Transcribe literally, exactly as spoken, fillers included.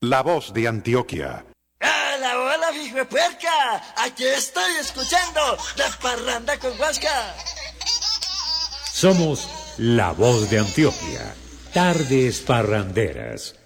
La voz de Antioquia. ¡Hola, hola, hijo de puerca! Aquí estoy escuchando La Parranda con Huasca. Somos La Voz de Antioquia. Tardes parranderas.